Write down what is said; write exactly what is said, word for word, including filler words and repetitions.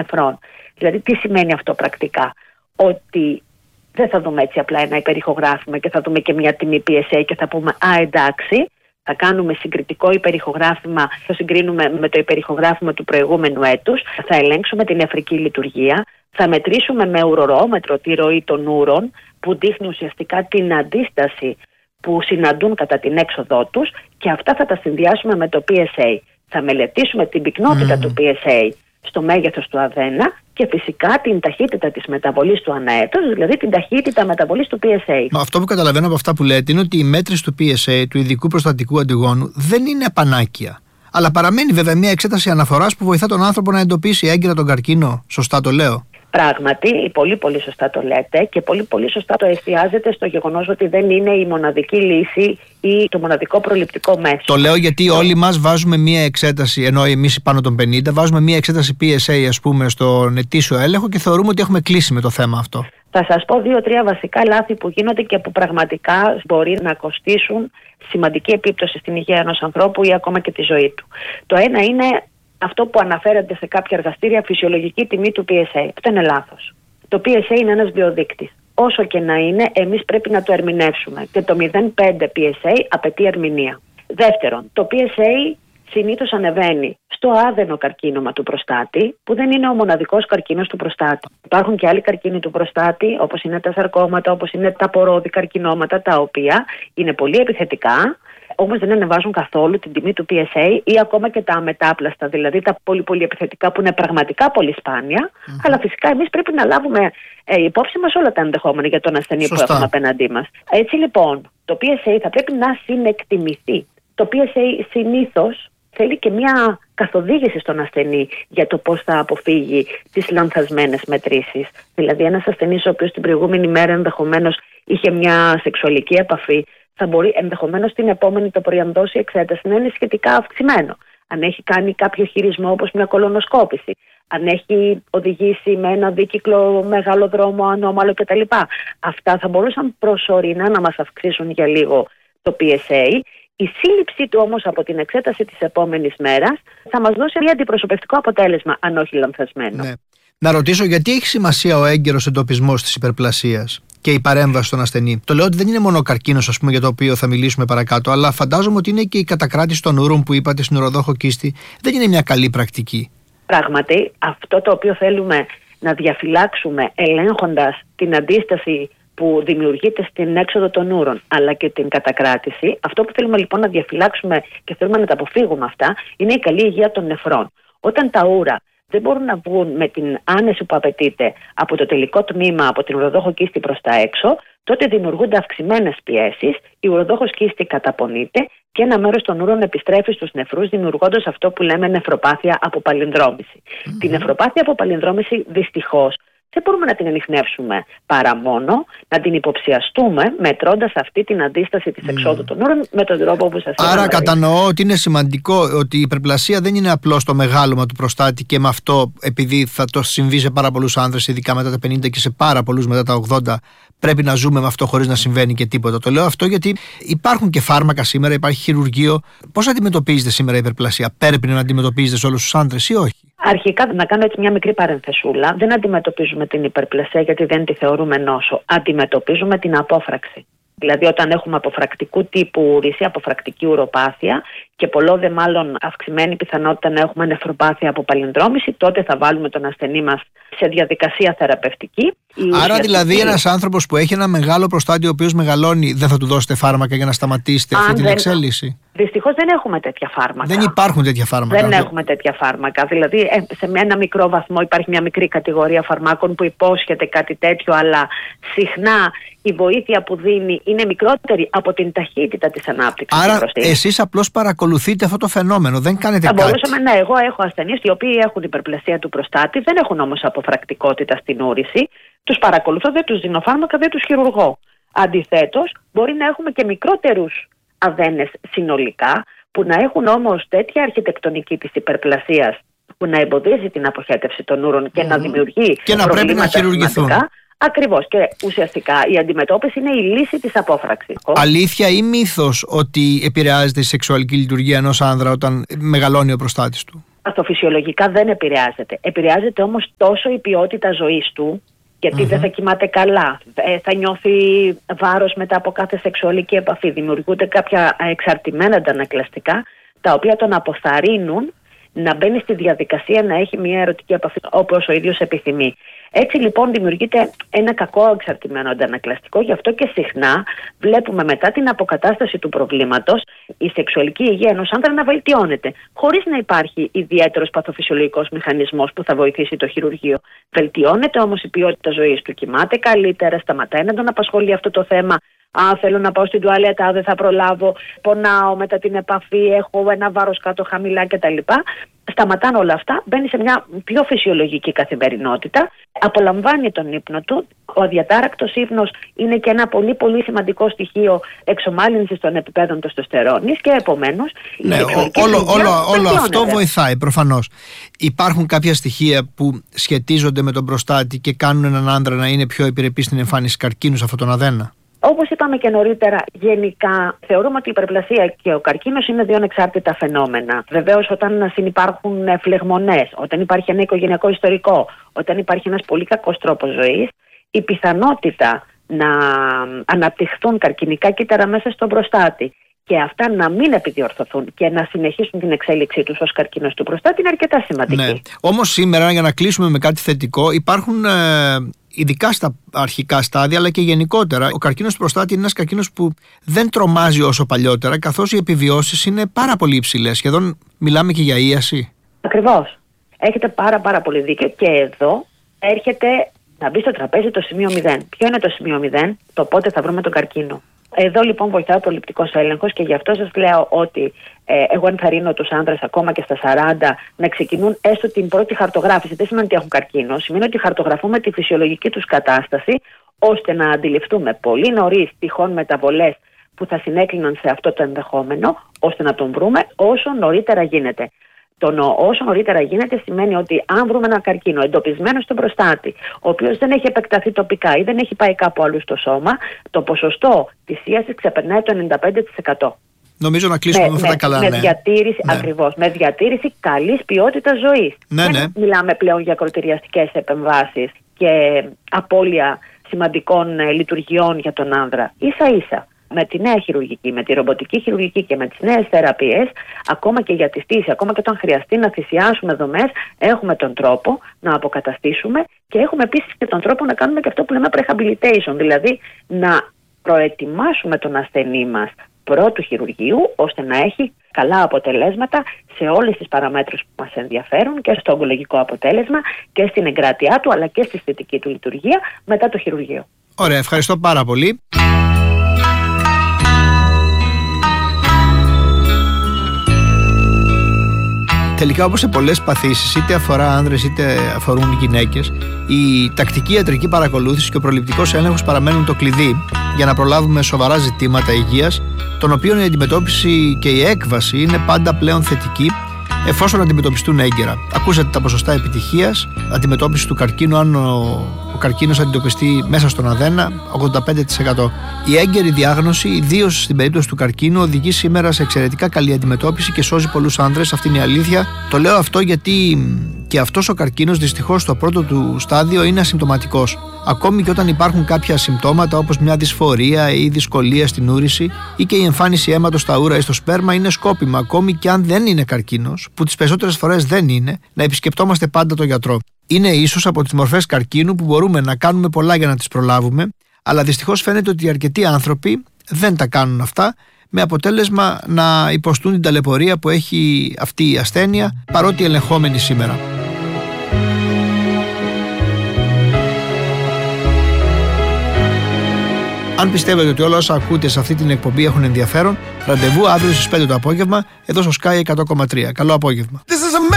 νεφρών. Δηλαδή, τι σημαίνει αυτό πρακτικά? Ότι δεν θα δούμε έτσι απλά ένα υπερηχογράφημα και θα δούμε και μια τιμή πι ες έι και θα πούμε «Α, εντάξει». Θα κάνουμε συγκριτικό υπερηχογράφημα, θα συγκρίνουμε με το υπερηχογράφημα του προηγούμενου έτους, θα ελέγξουμε την νεφρική λειτουργία, θα μετρήσουμε με ουρορόμετρο τη ροή των ούρων, που δείχνει ουσιαστικά την αντίσταση που συναντούν κατά την έξοδό τους, και αυτά θα τα συνδυάσουμε με το πι ες έι. Θα μελετήσουμε την πυκνότητα mm. του πι ες έι στο μέγεθος του αδένα και φυσικά την ταχύτητα της μεταβολής του αναέτος, δηλαδή την ταχύτητα μεταβολής του πι ες έι. Μα αυτό που καταλαβαίνω από αυτά που λέτε είναι ότι η μέτρηση του πι ες έι, του ειδικού προστατικού αντιγόνου, δεν είναι επανάκια. Αλλά παραμένει βέβαια μια εξέταση αναφοράς που βοηθά τον άνθρωπο να εντοπίσει έγκαιρα τον καρκίνο. Σωστά το λέω? Πράγματι, πολύ πολύ σωστά το λέτε και πολύ πολύ σωστά το εστιάζετε στο γεγονός ότι δεν είναι η μοναδική λύση ή το μοναδικό προληπτικό μέσο. Το λέω γιατί όλοι μας βάζουμε μία εξέταση, ενώ εμείς πάνω των πενήντα, βάζουμε μία εξέταση πι ες έι, ας πούμε, στον ετήσιο έλεγχο και θεωρούμε ότι έχουμε κλείσει με το θέμα αυτό. Θα σας πω δύο-τρία βασικά λάθη που γίνονται και που πραγματικά μπορεί να κοστίσουν σημαντική επίπτωση στην υγεία ενός ανθρώπου ή ακόμα και τη ζωή του. Το ένα είναι αυτό που αναφέρεται σε κάποια εργαστήρια, φυσιολογική τιμή του πι ες έι. Αυτό είναι λάθος. Το πι ες έι είναι ένας διοδείκτης. Όσο και να είναι, εμείς πρέπει να το ερμηνεύσουμε. Και το μηδέν κόμμα πέντε πι ες έι απαιτεί ερμηνεία. Δεύτερον, το πι ες έι συνήθως ανεβαίνει στο άδενο καρκίνωμα του προστάτη, που δεν είναι ο μοναδικός καρκίνος του προστάτη. Υπάρχουν και άλλοι καρκίνοι του προστάτη, όπως είναι τα σαρκώματα, όπως είναι τα πορόδι καρκινώματα, τα οποία είναι πολύ επιθετικά, όμως δεν ανεβάζουν καθόλου την τιμή του πι ες έι, ή ακόμα και τα αμετάπλαστα, δηλαδή τα πολύ πολύ επιθετικά που είναι πραγματικά πολύ σπάνια. Mm-hmm. Αλλά φυσικά εμείς πρέπει να λάβουμε ε, υπόψη μας όλα τα ενδεχόμενα για τον ασθενή Σωστά. που έχουμε απέναντί μας. Έτσι λοιπόν, το πι ες έι θα πρέπει να συνεκτιμηθεί. Το πι ες έι συνήθως θέλει και μια καθοδήγηση στον ασθενή για το πώς θα αποφύγει τις λανθασμένες μετρήσεις. Δηλαδή, ένας ασθενής ο οποίος την προηγούμενη μέρα ενδεχομένως είχε μια σεξουαλική επαφή, θα μπορεί ενδεχομένως την επόμενη το πρωί, αν δώσει εξέταση, να είναι σχετικά αυξημένο. Αν έχει κάνει κάποιο χειρισμό όπως μια κολονοσκόπηση, αν έχει οδηγήσει με ένα δίκυκλο μεγάλο δρόμο ανώμαλο κτλ. Αυτά θα μπορούσαν προσωρινά να μας αυξήσουν για λίγο το πι ες έι. Η σύλληψή του όμως από την εξέταση της επόμενης μέρας θα μας δώσει ένα αντιπροσωπευτικό αποτέλεσμα, αν όχι λανθασμένο. Ναι. Να ρωτήσω, γιατί έχει σημασία ο έγκαιρος εντοπισμός της υπερπλασίας και η παρέμβαση στον ασθενή? Το λέω ότι δεν είναι μόνο ο καρκίνος, ας πούμε, για το οποίο θα μιλήσουμε παρακάτω, αλλά φαντάζομαι ότι είναι και η κατακράτηση των ούρων που είπατε στην ουροδόχο κίστη. Δεν είναι μια καλή πρακτική? Πράγματι, αυτό το οποίο θέλουμε να διαφυλάξουμε ελέγχοντας την αντίσταση που δημιουργείται στην έξοδο των ούρων, αλλά και την κατακράτηση, αυτό που θέλουμε λοιπόν να διαφυλάξουμε και θέλουμε να τα αποφύγουμε αυτά, είναι η καλή υγεία των νεφρών. Όταν τα ούρα δεν μπορούν να βγουν με την άνεση που απαιτείται από το τελικό τμήμα, από την ουροδόχο κίστη προς τα έξω, τότε δημιουργούνται αυξημένες πιέσεις, η ουροδόχος κίστη καταπονείται και ένα μέρος των ούρων επιστρέφει στους νεφρούς, δημιουργώντας αυτό που λέμε νεφροπάθεια από παλινδρόμηση. Mm-hmm. Την νεφροπάθεια από παλινδρόμηση δυστυχώς δεν μπορούμε να την ανιχνεύσουμε παρά μόνο να την υποψιαστούμε μετρώντας αυτή την αντίσταση της mm. εξόδου των ούρων με τον τρόπο που σας είπα. Άρα κατανοώ ότι είναι σημαντικό ότι η υπερπλασία δεν είναι απλώς το μεγάλωμα του προστάτη και με αυτό, επειδή θα το συμβεί σε πάρα πολλούς άνδρες, ειδικά μετά τα πενήντα και σε πάρα πολλούς μετά τα ογδόντα, πρέπει να ζούμε με αυτό χωρίς να συμβαίνει και τίποτα. Το λέω αυτό γιατί υπάρχουν και φάρμακα σήμερα, υπάρχει χειρουργείο. Πώς αντιμετωπίζετε σήμερα η υπερπλασία? Πρέπει να αντιμετωπίζετε σε όλους τους άνδρες ή όχι? Αρχικά, να κάνω έτσι μια μικρή παρενθεσούλα, δεν αντιμετωπίζουμε την υπερπλασία γιατί δεν τη θεωρούμε νόσο. Αντιμετωπίζουμε την απόφραξη. Δηλαδή, όταν έχουμε αποφρακτικού τύπου ουρήση, αποφρακτική ουροπάθεια και πολλό δε μάλλον αυξημένη πιθανότητα να έχουμε νεφροπάθεια από παλινδρόμηση, τότε θα βάλουμε τον ασθενή μας σε διαδικασία θεραπευτική. Άρα, δηλαδή, ένας άνθρωπος που έχει ένα μεγάλο προστάτη, ο οποίος μεγαλώνει, δεν θα του δώσετε φάρμακα για να σταματήσετε αυτή την δεν... εξέλιξη? Δυστυχώς δεν έχουμε τέτοια φάρμακα. Δεν υπάρχουν τέτοια φάρμακα. Δεν έχουμε τέτοια φάρμακα. Δηλαδή, σε ένα μικρό βαθμό υπάρχει μια μικρή κατηγορία φαρμάκων που υπόσχεται κάτι τέτοιο, αλλά συχνά η βοήθεια που δίνει είναι μικρότερη από την ταχύτητα της ανάπτυξης. Άρα, εσείς απλώς παρακολουθείτε αυτό το φαινόμενο, δεν κάνετε θα κάτι? Θα μπορούσαμε, ναι, εγώ έχω ασθενείς οι οποίοι έχουν υπερπλασία του προστάτη, δεν έχουν όμως αποφρακτικότητα στην ούρηση. Τους παρακολουθώ, δεν τους δίνω φάρμακα, δεν τους χειρουργώ. Αντιθέτως, μπορεί να έχουμε και μικρότερους αδένες συνολικά, που να έχουν όμως τέτοια αρχιτεκτονική της υπερπλασίας που να εμποδίζει την αποχέτευση των ούρων και mm. να δημιουργεί και να πρέπει να χειρουργηθούν. Ακριβώς, και ουσιαστικά η αντιμετώπιση είναι η λύση της απόφραξης. Αλήθεια ή μύθος ότι επηρεάζεται η σεξουαλική λειτουργία ενός άνδρα όταν μεγαλώνει ο προστάτης του? παθοφυσιολογικά δεν επηρεάζεται. Επηρεάζεται όμως τόσο η ποιότητα ζωής του, γιατί mm-hmm. δεν θα κοιμάται καλά, θα νιώθει βάρος μετά από κάθε σεξουαλική επαφή. Δημιουργούνται κάποια εξαρτημένα αντανακλαστικά, τα οποία τον αποθαρρύνουν να μπαίνει στη διαδικασία να έχει μια ερωτική επαφή όπως ο ίδιος επιθυμεί. Έτσι λοιπόν δημιουργείται ένα κακό εξαρτημένο αντανακλαστικό, γι' αυτό και συχνά βλέπουμε μετά την αποκατάσταση του προβλήματος η σεξουαλική υγεία ενός άντρα να βελτιώνεται, χωρίς να υπάρχει ιδιαίτερος παθοφυσιολογικός μηχανισμός που θα βοηθήσει το χειρουργείο. Βελτιώνεται όμως η ποιότητα ζωής του, κοιμάται καλύτερα, σταματάει να τον απασχολεί αυτό το θέμα. Α, θέλω να πάω στην τουαλέτα, δεν θα προλάβω, πονάω μετά την επαφή, έχω ένα βάρος κάτω χαμηλά κτλ. Σταματάνε όλα αυτά, μπαίνει σε μια πιο φυσιολογική καθημερινότητα, απολαμβάνει τον ύπνο του. Ο αδιατάρακτος ύπνος είναι και ένα πολύ πολύ σημαντικό στοιχείο εξομάλυνσης των επιπέδων τεστοστερόνης και επομένως... Ναι, όλο, όλο, όλο αυτό βοηθάει προφανώς. Υπάρχουν κάποια στοιχεία που σχετίζονται με τον προστάτη και κάνουν έναν άντρα να είναι πιο επιρρεπής στην εμφάνιση καρκίνου σε αυτόν τον αδένα? Όπως είπαμε και νωρίτερα, γενικά θεωρούμε ότι η υπερπλασία και ο καρκίνος είναι δύο ανεξάρτητα φαινόμενα. Βεβαίως, όταν συνυπάρχουν φλεγμονές, όταν υπάρχει ένα οικογενειακό ιστορικό, όταν υπάρχει ένας πολύ κακός τρόπος ζωής, η πιθανότητα να αναπτυχθούν καρκινικά κύτταρα μέσα στον προστάτη και αυτά να μην επιδιορθωθούν και να συνεχίσουν την εξέλιξή τους ως καρκίνος του προστάτη είναι αρκετά σημαντική. Ναι. Όμως σήμερα, για να κλείσουμε με κάτι θετικό, υπάρχουν... Ε... ειδικά στα αρχικά στάδια, αλλά και γενικότερα, ο καρκίνος του προστάτη είναι ένας καρκίνος που δεν τρομάζει όσο παλιότερα, καθώς οι επιβιώσεις είναι πάρα πολύ υψηλές. Σχεδόν μιλάμε και για ίαση. Ακριβώς. Έχετε πάρα πάρα πολύ δίκιο και εδώ έρχεται να μπει στο τραπέζι το σημείο μηδέν. Ποιο είναι το σημείο μηδέν? Το πότε θα βρούμε τον καρκίνο. Εδώ λοιπόν βοηθάει ο προληπτικός έλεγχος και γι' αυτό σας λέω ότι ε, εγώ ενθαρρύνω τους άντρες ακόμα και στα σαράντα να ξεκινούν έστω την πρώτη χαρτογράφηση. Δεν σημαίνει ότι έχουν καρκίνο, σημαίνει ότι χαρτογραφούμε τη φυσιολογική τους κατάσταση ώστε να αντιληφθούμε πολύ νωρίς τυχόν μεταβολές που θα συνέκλειναν σε αυτό το ενδεχόμενο, ώστε να τον βρούμε όσο νωρίτερα γίνεται. Το όσο νωρίτερα γίνεται σημαίνει ότι αν βρούμε ένα καρκίνο εντοπισμένο στον προστάτη, ο οποίος δεν έχει επεκταθεί τοπικά ή δεν έχει πάει κάπου αλλού στο σώμα, το ποσοστό της ίασης ξεπερνάει το ενενήντα πέντε τοις εκατό. Νομίζω να κλείσουμε με, με αυτά τα καλά. Με ναι. διατήρηση, ναι. Ακριβώς, με διατήρηση καλής ποιότητας ζωής. Ναι, δεν ναι. μιλάμε πλέον για ακροτηριαστικές επεμβάσεις και απώλεια σημαντικών ε, λειτουργιών για τον άνδρα. Ίσα ίσα. Με τη νέα χειρουργική, με τη ρομποτική χειρουργική και με τις νέες θεραπείες, ακόμα και για τη στήση, ακόμα και όταν χρειαστεί να θυσιάσουμε δομές, έχουμε τον τρόπο να αποκαταστήσουμε και έχουμε επίσης και τον τρόπο να κάνουμε και αυτό που λέμε prehabilitation, δηλαδή να προετοιμάσουμε τον ασθενή μας πρώτου χειρουργείου, ώστε να έχει καλά αποτελέσματα σε όλες τις παραμέτρους που μας ενδιαφέρουν και στο ογκολογικό αποτέλεσμα και στην εγκράτειά του, αλλά και στη αισθητική του λειτουργία μετά το χειρουργείο. Ωραία, ευχαριστώ πάρα πολύ. Τελικά, όπως σε πολλές παθήσεις, είτε αφορά άνδρες είτε αφορούν γυναίκες, η τακτική ιατρική παρακολούθηση και ο προληπτικός έλεγχος παραμένουν το κλειδί για να προλάβουμε σοβαρά ζητήματα υγείας, των οποίων η αντιμετώπιση και η έκβαση είναι πάντα πλέον θετική, εφόσον αντιμετωπιστούν έγκαιρα. Ακούσατε τα ποσοστά επιτυχίας αντιμετώπιση του καρκίνου, αν ο, ο καρκίνος αντιμετωπιστεί μέσα στον αδένα, ογδόντα πέντε τοις εκατό. Η έγκαιρη διάγνωση, ιδίως στην περίπτωση του καρκίνου, οδηγεί σήμερα σε εξαιρετικά καλή αντιμετώπιση και σώζει πολλούς άνδρες. Αυτή είναι η αλήθεια. Το λέω αυτό γιατί και αυτός ο καρκίνος δυστυχώς στο πρώτο του στάδιο είναι ασυμπτωματικός. Ακόμη και όταν υπάρχουν κάποια συμπτώματα όπως μια δυσφορία ή δυσκολία στην ούρηση ή και η εμφάνιση αίματος στα ούρα ή στο σπέρμα, είναι σκόπιμα, ακόμη και αν δεν είναι καρκίνος, που τις περισσότερες φορές δεν είναι, να επισκεπτόμαστε πάντα τον γιατρό. Είναι ίσως από τις μορφές καρκίνου που μπορούμε να κάνουμε πολλά για να τις προλάβουμε, αλλά δυστυχώς φαίνεται ότι αρκετοί άνθρωποι δεν τα κάνουν αυτά, με αποτέλεσμα να υποστούν την ταλαιπωρία που έχει αυτή η ασθένεια, παρότι ελεγχόμενη σήμερα. Αν πιστεύετε ότι όλα όσα ακούτε σε αυτή την εκπομπή έχουν ενδιαφέρον, ραντεβού αύριο στις πέντε το απόγευμα, εδώ στο Sky εκατό κόμμα τρία. Καλό απόγευμα.